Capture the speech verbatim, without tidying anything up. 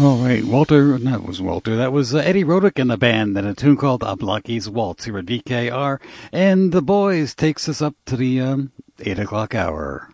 All right, Walter, that was Walter. That was uh, Eddie Rodick and the band and a tune called Ablaki's Waltz here at V K R. And the boys takes us up to the um, eight o'clock hour.